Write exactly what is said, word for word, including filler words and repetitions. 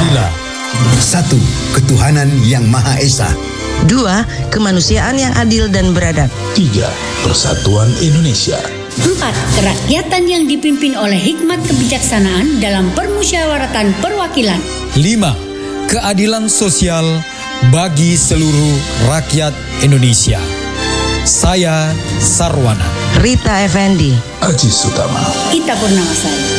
Pancasila. Satu, ketuhanan yang Maha Esa. Dua, kemanusiaan yang adil dan beradab. Tiga, persatuan Indonesia. Empat, kerakyatan yang dipimpin oleh hikmat kebijaksanaan dalam permusyawaratan perwakilan. Lima, keadilan sosial bagi seluruh rakyat Indonesia. Saya Sarwana. Rita Effendi. Aji Sutama. Ita Purnamasari.